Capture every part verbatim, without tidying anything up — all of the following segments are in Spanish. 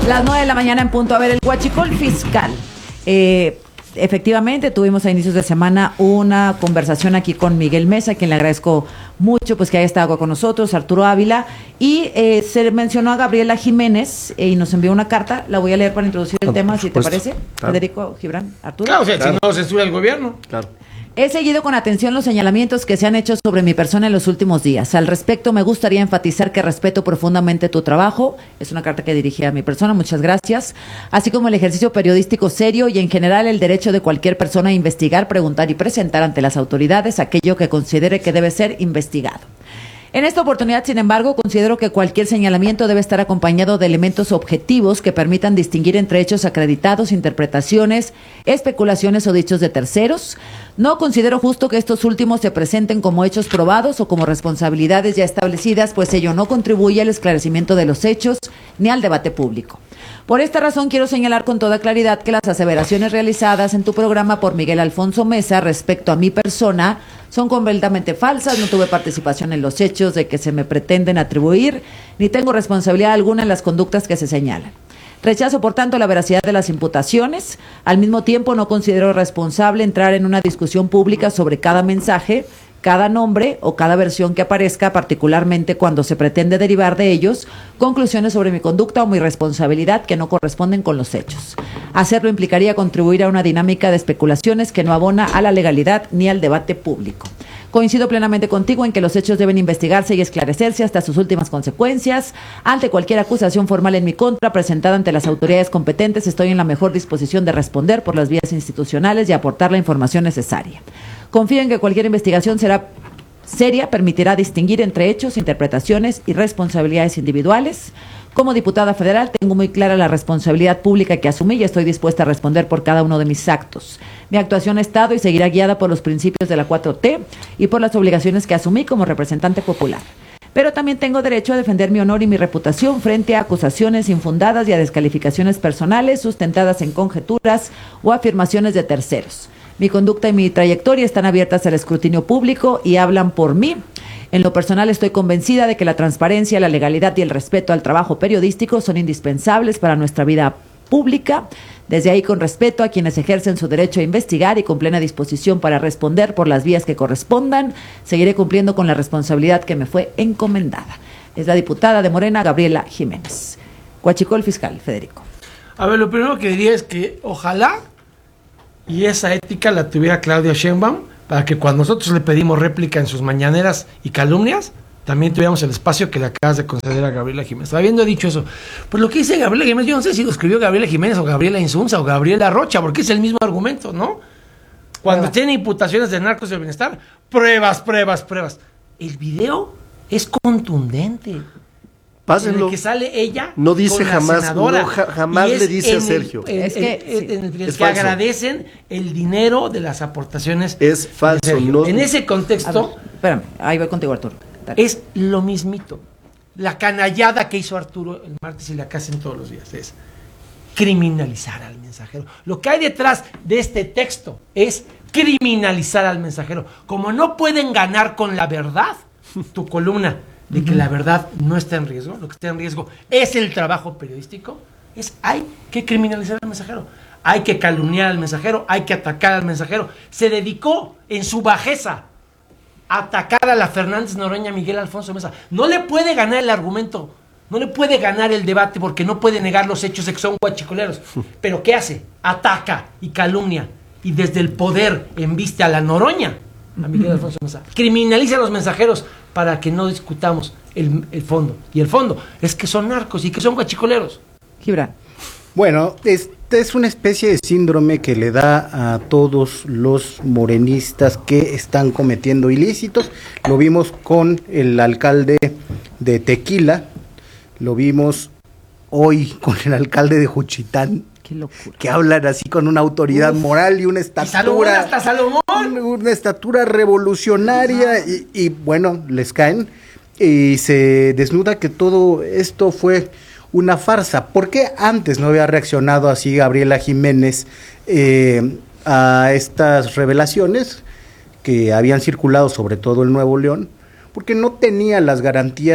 Las nueve de la mañana en punto. A ver, el huachicol fiscal. Eh, efectivamente, tuvimos a inicios de semana una conversación aquí con Miguel Mesa, a quien le agradezco mucho pues que haya estado con nosotros, Arturo Ávila, y eh, se mencionó a Gabriela Jiménez eh, y nos envió una carta. La voy a leer para introducir el tema, si te parece. Claro. Federico, Gibran, Arturo. Claro, o sea, Claro. si no censura el gobierno. Claro. He seguido con atención los señalamientos que se han hecho sobre mi persona en los últimos días. Al respecto, me gustaría enfatizar que respeto profundamente tu trabajo. Es una carta que dirigí a mi persona, muchas gracias. Así como el ejercicio periodístico serio y en general el derecho de cualquier persona a investigar, preguntar y presentar ante las autoridades aquello que considere que debe ser investigado. En esta oportunidad, sin embargo, considero que cualquier señalamiento debe estar acompañado de elementos objetivos que permitan distinguir entre hechos acreditados, interpretaciones, especulaciones o dichos de terceros. No considero justo que estos últimos se presenten como hechos probados o como responsabilidades ya establecidas, pues ello no contribuye al esclarecimiento de los hechos ni al debate público. Por esta razón quiero señalar con toda claridad que las aseveraciones realizadas en tu programa por Miguel Alfonso Mesa respecto a mi persona son completamente falsas. No tuve participación en los hechos de que se me pretenden atribuir, ni tengo responsabilidad alguna en las conductas que se señalan. Rechazo, por tanto, la veracidad de las imputaciones. Al mismo tiempo, no considero responsable entrar en una discusión pública sobre cada mensaje, cada nombre o cada versión que aparezca, particularmente cuando se pretende derivar de ellos conclusiones sobre mi conducta o mi responsabilidad que no corresponden con los hechos. Hacerlo implicaría contribuir a una dinámica de especulaciones que no abona a la legalidad ni al debate público. Coincido plenamente contigo en que los hechos deben investigarse y esclarecerse hasta sus últimas consecuencias. Ante cualquier acusación formal en mi contra presentada ante las autoridades competentes, estoy en la mejor disposición de responder por las vías institucionales y aportar la información necesaria. Confío en que cualquier investigación será seria, permitirá distinguir entre hechos, interpretaciones y responsabilidades individuales. Como diputada federal tengo muy clara la responsabilidad pública que asumí y estoy dispuesta a responder por cada uno de mis actos. Mi actuación ha estado y seguirá guiada por los principios de la cuatro T y por las obligaciones que asumí como representante popular. Pero también tengo derecho a defender mi honor y mi reputación frente a acusaciones infundadas y a descalificaciones personales sustentadas en conjeturas o afirmaciones de terceros. Mi conducta y mi trayectoria están abiertas al escrutinio público y hablan por mí. En lo personal estoy convencida de que la transparencia, la legalidad y el respeto al trabajo periodístico son indispensables para nuestra vida pública. Desde ahí, con respeto a quienes ejercen su derecho a investigar y con plena disposición para responder por las vías que correspondan, seguiré cumpliendo con la responsabilidad que me fue encomendada. Es la diputada de Morena, Gabriela Jiménez. Huachicol fiscal, Federico. A ver, lo primero que diría es que ojalá y esa ética la tuviera Claudia Sheinbaum para que cuando nosotros le pedimos réplica en sus mañaneras y calumnias, también tuviéramos el espacio que le acabas de conceder a Gabriela Jiménez. Habiendo dicho eso, pues lo que dice Gabriela Jiménez, yo no sé si lo escribió Gabriela Jiménez o Gabriela Insunza o Gabriela Rocha, porque es el mismo argumento, ¿no? Cuando tiene imputaciones de narcos del bienestar, pruebas, pruebas, pruebas. El video es contundente. Pásenlo. En el que sale ella. No dice con la jamás, senadora, no, ja, jamás le dice a Sergio. El, en, es que, en, sí, en el, es que falso. agradecen el dinero de las aportaciones. Es falso. de Sergio. No, en ese contexto, Ver, espérame, ahí voy contigo, Arturo. Dale. es lo mismito. La canallada que hizo Arturo el martes y la que hacen todos los días es criminalizar al mensajero. Lo que hay detrás de este texto es criminalizar al mensajero. Como no pueden ganar con la verdad, tu columna de que la verdad no está en riesgo, lo que está en riesgo es el trabajo periodístico, es hay que criminalizar al mensajero, hay que calumniar al mensajero, hay que atacar al mensajero. Se dedicó en su bajeza a atacar a la Fernández Noroña, Miguel Alfonso Mesa. No le puede ganar el argumento, no le puede ganar el debate porque no puede negar los hechos de que son guachicoleros. Pero ¿qué hace? Ataca y calumnia y desde el poder embiste a la Noroña, a Miguel Alfonso Mesa. Criminaliza a los mensajeros para que no discutamos el, el fondo. Y el fondo es que son narcos y que son guachicoleros. Gibran. Bueno, este es una especie de síndrome que le da a todos los morenistas que están cometiendo ilícitos. Lo vimos con el alcalde de Tequila, lo vimos hoy con el alcalde de Juchitán. Qué locura. Que hablan así con una autoridad Uf. moral y una Y Salomón, estatura, hasta Salomón. una estatura revolucionaria y, y bueno, les caen y se desnuda que todo esto fue una farsa. ¿Por qué antes no había reaccionado así Gabriela Jiménez eh, a estas revelaciones que habían circulado sobre todo en Nuevo León? Porque no tenía las garantías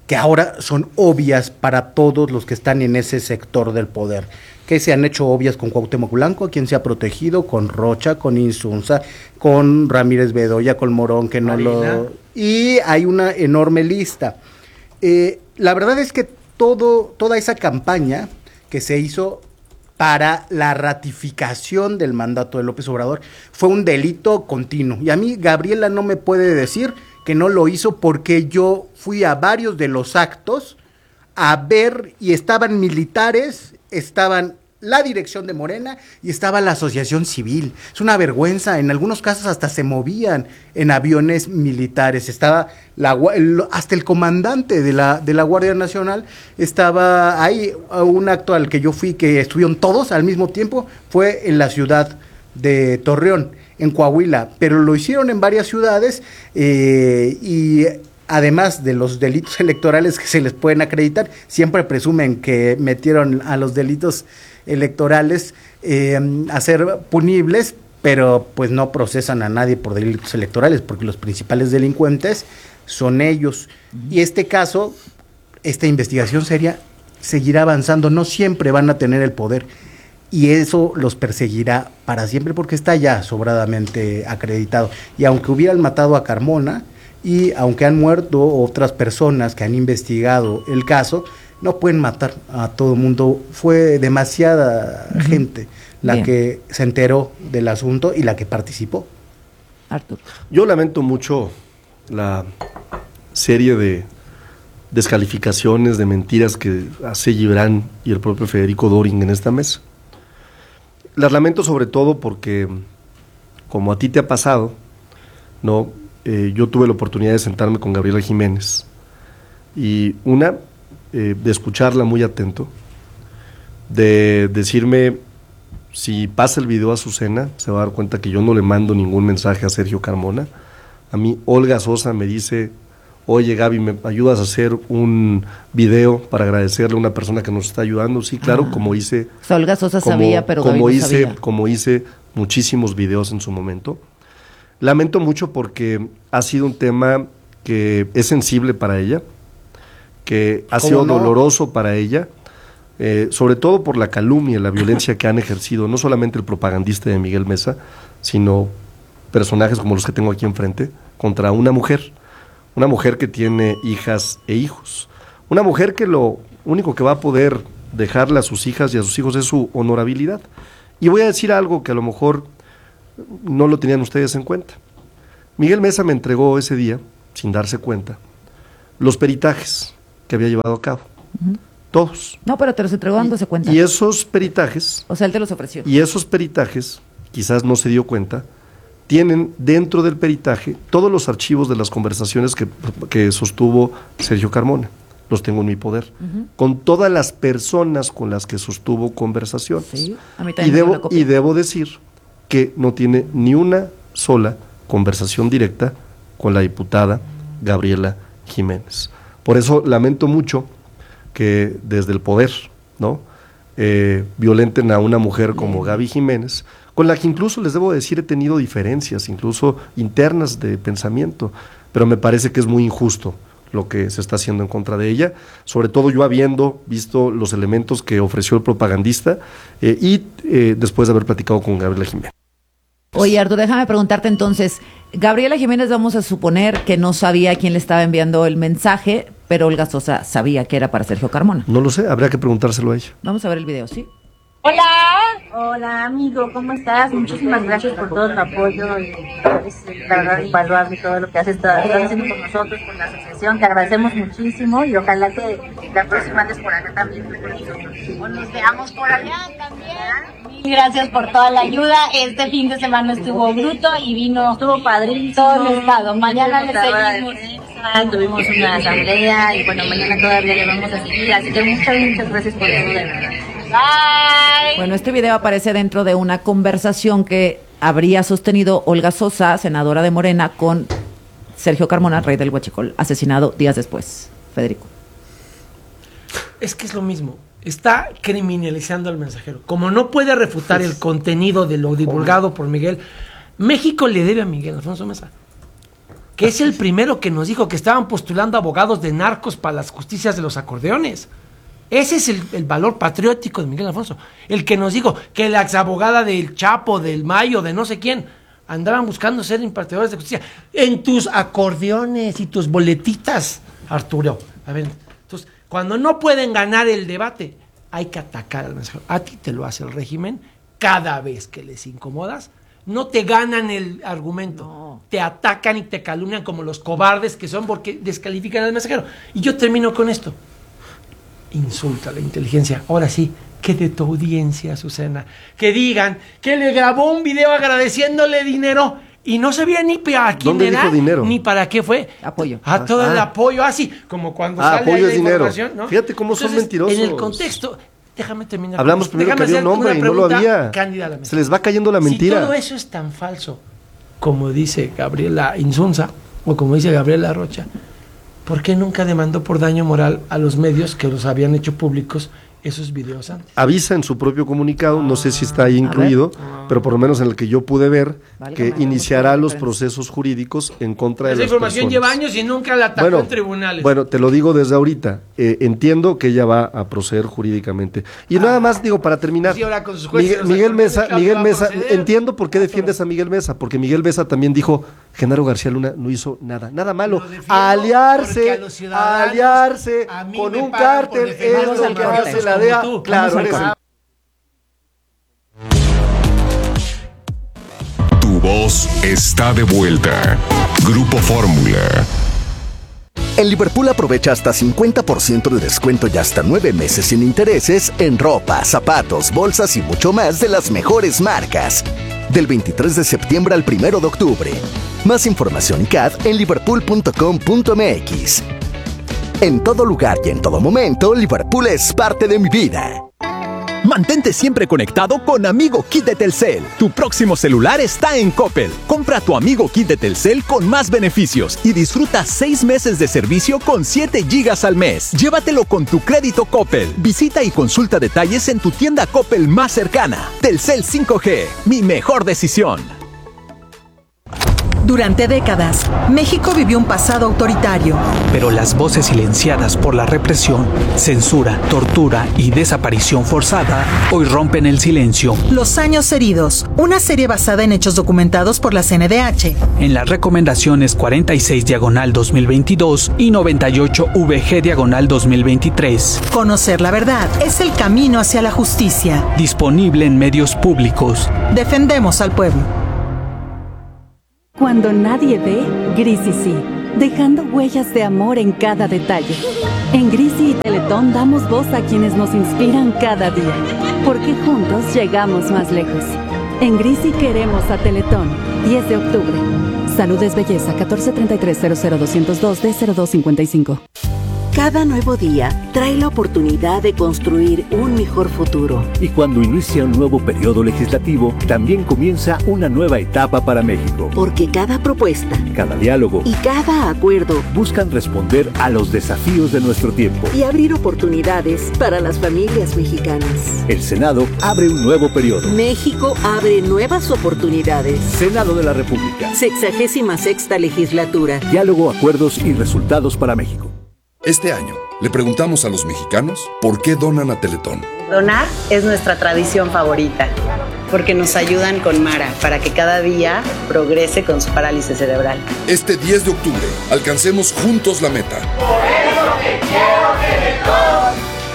que ahora son obvias para todos los que están en ese sector del poder, que se han hecho obvias con Cuauhtémoc Blanco, quien se ha protegido, con Rocha, con Insunza, con Ramírez Bedoya, con Morón, que no Marina. lo... Y hay una enorme lista. Eh, la verdad es que todo, toda esa campaña que se hizo para la ratificación del mandato de López Obrador fue un delito continuo. Y a mí Gabriela no me puede decir que no lo hizo, porque yo fui a varios de los actos a ver, y estaban militares, estaban la dirección de Morena y estaba la asociación civil. Es una vergüenza, en algunos casos hasta se movían en aviones militares, estaba la, el, hasta el comandante de la, de la Guardia Nacional estaba ahí. Un acto al que yo fui, que estuvieron todos al mismo tiempo, fue en la ciudad de Torreón, en Coahuila, pero lo hicieron en varias ciudades, eh, y además de los delitos electorales que se les pueden acreditar, siempre presumen que metieron a los delitos electorales eh, a ser punibles, pero pues no procesan a nadie por delitos electorales, porque los principales delincuentes son ellos. Uh-huh. Y este caso, esta investigación seria seguirá avanzando, no siempre van a tener el poder, y eso los perseguirá para siempre, porque está ya sobradamente acreditado. Y aunque hubieran matado a Carmona, y aunque han muerto otras personas que han investigado el caso, no pueden matar a todo el mundo. Fue demasiada uh-huh. gente la Bien. que se enteró del asunto y la que participó. Arturo. Yo lamento mucho la serie de descalificaciones, de mentiras que hace Gibran y el propio Federico Doring en esta mesa. Las lamento sobre todo porque, como a ti te ha pasado, no, eh, yo tuve la oportunidad de sentarme con Gabriela Jiménez y una, eh, de escucharla muy atento, de decirme, si pasa el video a Azucena, se va a dar cuenta que yo no le mando ningún mensaje a Sergio Carmona. A mí Olga Sosa me dice, oye Gaby, ¿me ayudas a hacer un video para agradecerle a una persona que nos está ayudando? Sí, claro, ah. como hice... O sea, Olga Sosa como, sabía, pero como Gaby no hice, sabía. Como hice muchísimos videos en su momento. Lamento mucho porque ha sido un tema que es sensible para ella, que ha sido no? doloroso para ella, eh, sobre todo por la calumnia y la violencia que han ejercido, no solamente el propagandista de Miguel Mesa, sino personajes como los que tengo aquí enfrente, contra una mujer, una mujer que tiene hijas e hijos, una mujer que lo único que va a poder dejarle a sus hijas y a sus hijos es su honorabilidad. Y voy a decir algo que a lo mejor no lo tenían ustedes en cuenta. Miguel Mesa me entregó ese día, sin darse cuenta, los peritajes que había llevado a cabo. Uh-huh. Todos. No, pero te los entregó dándose cuenta. Y esos peritajes... O sea, él te los ofreció. Y esos peritajes, quizás no se dio cuenta, tienen dentro del peritaje todos los archivos de las conversaciones que, que sostuvo Sergio Carmona. Los tengo en mi poder. Uh-huh. Con todas las personas con las que sostuvo conversaciones. Sí, a mí también. Y debo, y debo decir que no tiene ni una sola conversación directa con la diputada Gabriela Jiménez. Por eso lamento mucho que desde el poder, ¿no? Eh, violenten a una mujer como Gaby Jiménez, con la que incluso les debo decir he tenido diferencias, incluso internas de pensamiento, pero me parece que es muy injusto lo que se está haciendo en contra de ella, sobre todo yo habiendo visto los elementos que ofreció el propagandista eh, y eh, después de haber platicado con Gabriela Jiménez. Oye, Arturo, déjame preguntarte entonces, Gabriela Jiménez vamos a suponer que no sabía quién le estaba enviando el mensaje, pero Olga Sosa sabía que era para Sergio Carmona. No lo sé, habría que preguntárselo a ella. Vamos a ver el video, ¿sí? Hola. Hola, amigo, ¿cómo estás? Muchísimas gracias por todo tu apoyo. Y es la verdad invaluable todo lo que haces, estás haciendo con nosotros, con la asociación. Te agradecemos muchísimo y ojalá que la próxima vez por acá también con nosotros. O nos veamos por allá también. Mil gracias por toda la ayuda. Este fin de semana estuvo bruto y vino, estuvo padrísimo todo el estado. Mañana le seguimos. Tuvimos una asamblea y bueno, mañana todavía le vamos a seguir. Así que muchas, muchas gracias por eso, de verdad. Bye. Bueno, este video aparece dentro de una conversación que habría sostenido Olga Sosa, senadora de Morena, con Sergio Carmona, rey del Huachicol, asesinado días después. Federico. Es que es lo mismo. Está criminalizando al mensajero. Como no puede refutar el contenido de lo divulgado por Miguel, México le debe a Miguel Alfonso Mesa. que es el primero que nos dijo que estaban postulando abogados de narcos para las justicias de los acordeones. Ese es el, el valor patriótico de Miguel Alfonso. El que nos dijo que la exabogada del Chapo, del Mayo, de no sé quién, andaban buscando ser impartidores de justicia en tus acordeones y tus boletitas, Arturo. A ver, entonces, cuando no pueden ganar el debate, hay que atacar al mensajero. A ti te lo hace el régimen cada vez que les incomodas. No te ganan el argumento, no. Te atacan y te calumnian como los cobardes que son porque descalifican al mensajero. Y yo termino con esto. Insulta a la inteligencia. Ahora sí, que de tu audiencia, Azucena, que digan que le grabó un video agradeciéndole dinero y no sabía ni para quién ¿Dónde era, dijo dinero? Ni para qué fue. Apoyo. A todo ah. el apoyo, así como cuando ah, sale ahí apoyo la es dinero. información, ¿no? Fíjate cómo Entonces, son mentirosos. En el contexto, déjame terminar. Hablamos con primero déjame que había un hacer nombre una y no lo pregunta había. cándida a la mesa. Se les va cayendo la mentira. Si todo eso es tan falso, como dice Gabriela Insunza, o como dice Gabriela Rocha, ¿por qué nunca demandó por daño moral a los medios que los habían hecho públicos esos videos antes? Avisa en su propio comunicado, no sé si está ahí incluido, pero por lo menos en el que yo pude ver, Vale, que vale, iniciará vale, los vale. procesos jurídicos en contra de Esa las información personas. lleva años y nunca la atacó Bueno, en tribunales. bueno, te lo digo desde ahorita. Eh, entiendo que ella va a proceder jurídicamente. Y nada más digo para terminar. Sí, ahora con sus jueces, Miguel, los Miguel acordeones, Mesa, claro que Miguel va a Mesa, proceder. entiendo por qué defiendes a Miguel Mesa, porque Miguel Mesa también dijo, Genaro García Luna no hizo nada, nada malo. Lo defiendo porque Aliarse, a los ciudadanos, aliarse a mí con me un pagan por cártel defender es a lo los que cortes, hace la como D E A. tú. Claro, Vamos al eres- corte. Tu voz está de vuelta. Grupo Fórmula. En Liverpool aprovecha hasta cincuenta por ciento de descuento y hasta nueve meses sin intereses en ropa, zapatos, bolsas y mucho más de las mejores marcas. Del veintitrés de septiembre al primero de octubre. Más información y C A D en liverpool punto com punto m x. En todo lugar y en todo momento, Liverpool es parte de mi vida. Mantente siempre conectado con Amigo Kit de Telcel. Tu próximo celular está en Coppel. Compra tu Amigo Kit de Telcel con más beneficios y disfruta seis meses de servicio con siete gigas al mes. Llévatelo con tu crédito Coppel. Visita y consulta detalles en tu tienda Coppel más cercana. Telcel cinco G, mi mejor decisión. Durante décadas, México vivió un pasado autoritario. Pero las voces silenciadas por la represión, censura, tortura y desaparición forzada hoy rompen el silencio. Los años heridos, una serie basada en hechos documentados por la C N D H. En las recomendaciones cuarenta y seis diagonal dos mil veintidós y noventa y ocho V G diagonal dos mil veintitrés. Conocer la verdad es el camino hacia la justicia. Disponible en medios públicos. Defendemos al pueblo. Cuando nadie ve, Grisi sí, dejando huellas de amor en cada detalle. En Grisi y Teletón damos voz a quienes nos inspiran cada día, porque juntos llegamos más lejos. En Grisi queremos a Teletón, diez de octubre. Salud es belleza, catorce treinta y tres cero cero doscientos dos D cero dos cincuenta y cinco. Cada nuevo día trae la oportunidad de construir un mejor futuro. Y cuando inicia un nuevo periodo legislativo, también comienza una nueva etapa para México. Porque cada propuesta, cada diálogo y cada acuerdo buscan responder a los desafíos de nuestro tiempo y abrir oportunidades para las familias mexicanas. El Senado abre un nuevo periodo. México abre nuevas oportunidades. Senado de la República. Sexagésima sexta legislatura. Diálogo, acuerdos y resultados para México. Este año, le preguntamos a los mexicanos por qué donan a Teletón. Donar es nuestra tradición favorita, porque nos ayudan con Mara para que cada día progrese con su parálisis cerebral. Este diez de octubre, alcancemos juntos la meta. Por eso te quiero,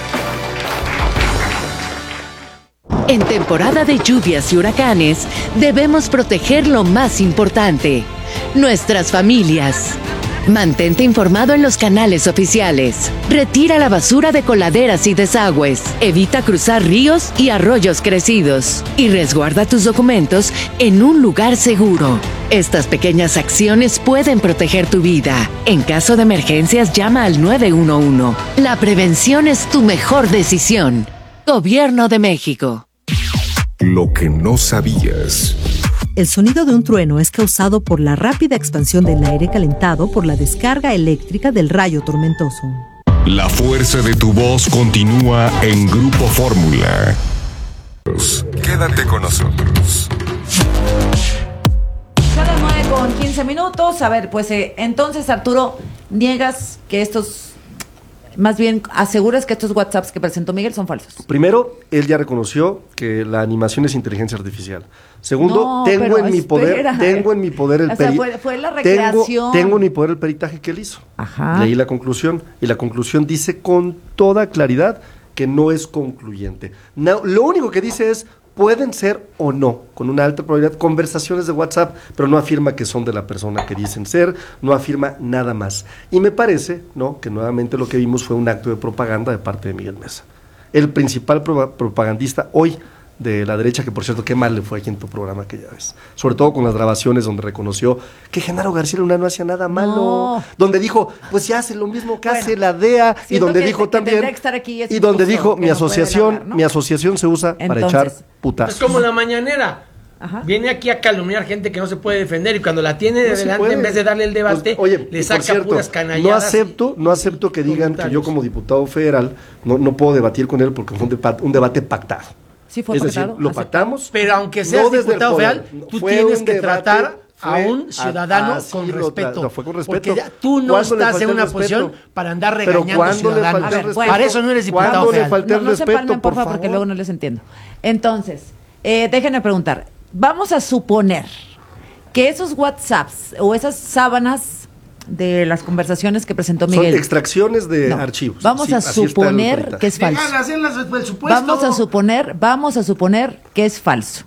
Teletón. En temporada de lluvias y huracanes, debemos proteger lo más importante, nuestras familias. Mantente informado en los canales oficiales. Retira la basura de coladeras y desagües. Evita cruzar ríos y arroyos crecidos. Y resguarda tus documentos en un lugar seguro. Estas pequeñas acciones pueden proteger tu vida. En caso de emergencias, llama al nueve uno uno. La prevención es tu mejor decisión. Gobierno de México. Lo que no sabías. El sonido de un trueno es causado por la rápida expansión del aire calentado por la descarga eléctrica del rayo tormentoso. La fuerza de tu voz continúa en Grupo Fórmula. Quédate con nosotros. Son las nueve con quince minutos. A ver, pues eh, entonces, Arturo, niegas que estos, más bien aseguras que estos WhatsApps que presentó Miguel son falsos. Primero, él ya reconoció que la animación es inteligencia artificial. Segundo, No, tengo pero en mi espera. poder, tengo en mi poder el O sea, peri- fue- fue la tengo, recreación. tengo en mi poder el peritaje que él hizo. Ajá. Leí la conclusión y la conclusión dice con toda claridad que no es concluyente. No, lo único que dice es pueden ser o no, con una alta probabilidad, conversaciones de WhatsApp, pero no afirma que son de la persona que dicen ser, no afirma nada más. Y me parece, ¿no?, que nuevamente lo que vimos fue un acto de propaganda de parte de Miguel Mesa. El principal pro- propagandista hoy de la derecha, que por cierto, qué mal le fue aquí en tu programa aquella vez, sobre todo con las grabaciones donde reconoció que Genaro García Luna no hacía nada malo, No. donde dijo, pues ya hace lo mismo que Bueno, hace la D E A, y siento donde que- dijo que también, tendría que estar aquí ese y donde discurso dijo, que mi no puede asociación, ganar, ¿no? mi asociación se usa para Entonces, echar Es putazos. como la mañanera. Viene aquí a calumniar gente que no se puede defender y cuando la tiene de No se delante, puede. en vez de darle el debate, Pues, oye, le y saca por cierto, puras no canalladas. acepto, no acepto que digan que yo como diputado federal no, no puedo debatir con él porque fue un, depa- un debate pactado. Sí fue es pactado, decir, lo aceptado. pactamos. Pero aunque seas no desde el diputado poder, federal, no, tú fue tienes un que debate, tratar a fue un a- ciudadano así con lo tra- respeto. no, fue con respeto. Porque ya tú no ¿Cuándo le estás falté en el una respeto? posición para andar Pero regañando ¿cuándo le ciudadanos. falté el A ver, respeto? para eso no eres diputado ¿Cuándo le federal. falté No, el no se respeto, empalmen, por por favor, porque favor? luego no les entiendo. Entonces, eh, déjenme preguntar, vamos a suponer que esos WhatsApps o esas sábanas de las conversaciones que presentó Son Miguel, extracciones de No. archivos. Vamos Sí, a así está el suponer peritaje. que es falso. Déjala hacer las- el supuesto. Vamos a suponer, vamos a suponer que es falso.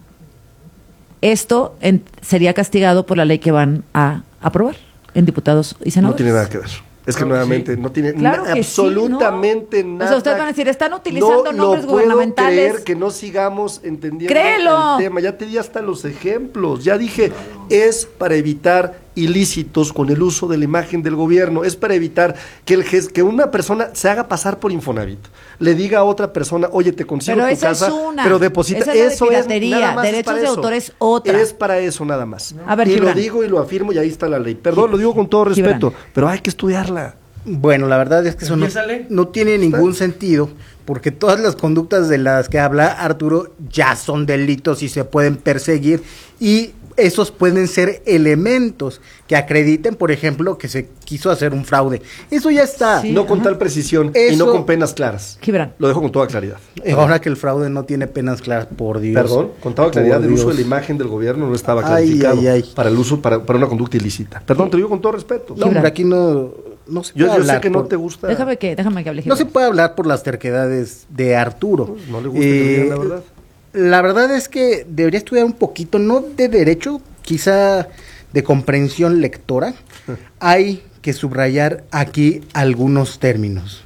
Esto en- sería castigado por la ley que van a aprobar en diputados y No senadores. tiene nada que ver. Es que Claro que nuevamente sí. no tiene Claro na- que sí, absolutamente ¿no? nada. O sea, ustedes van a decir, están utilizando no nombres lo puedo gubernamentales. creer que no sigamos entendiendo Créelo. el tema. Ya te di hasta los ejemplos. Ya dije, es para evitar ilícitos con el uso de la imagen del gobierno. Es para evitar que el ges- que una persona se haga pasar por Infonavit. Le diga a otra persona, oye, te consigo Pero tu esa es casa, una. pero deposita. Esa es la de eso piratería. es nada más, es Derechos para de eso. autor es otra. Es para eso nada más. A ver, y Gibran. lo digo y lo afirmo y ahí está la ley. Perdón, lo digo con todo respeto, Gibran. pero hay que estudiarla. Bueno, la verdad es que eso no, Empiézale. no tiene ningún sentido, porque todas las conductas de las que habla Arturo ya son delitos y se pueden perseguir, y esos pueden ser elementos que acrediten, por ejemplo, que se quiso hacer un fraude. Eso ya está. Sí. No con Ajá. tal precisión y Eso- no con penas claras. Gibran. Lo dejo con toda claridad. Ahora que el fraude no tiene penas claras, por Dios. Perdón, con toda claridad, Por el uso de Dios. la imagen del gobierno no estaba Ay, clarificado ay, ay. para el uso para, para una conducta ilícita. Perdón, te lo digo con todo respeto. No, hombre, aquí no, no se yo puede yo sé hablar que no por- te gusta. Déjame que, déjame que hable. No Gibran. se puede hablar por las terquedades de Arturo. No le gusta que le digan la verdad. La verdad es que debería estudiar un poquito, no de derecho, quizá de comprensión lectora. Hay que subrayar aquí algunos términos.